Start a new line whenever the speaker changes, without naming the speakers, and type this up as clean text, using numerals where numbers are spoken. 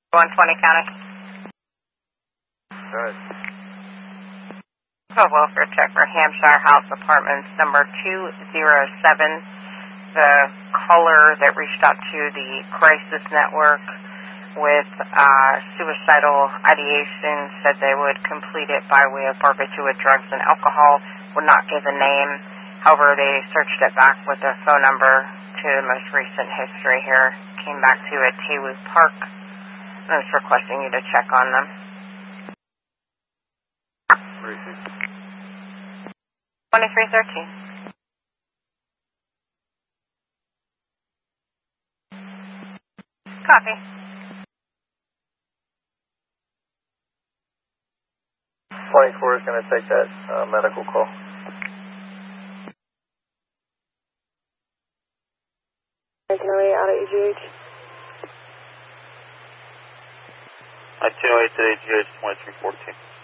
120 County.
Good.
Oh, welfare check for Hampshire House Apartments number 207. The caller that reached out to the crisis network with suicidal ideation said they would complete it by way of barbiturate drugs and alcohol, would not give a name. However, they searched it back with a phone number to the most recent history here. Came back to at Tawu Park. I was requesting you to check on them. 2313. Copy.
24 is going to take that medical call.
Itinerary out of EGH.
Itinerary to EGH 2314.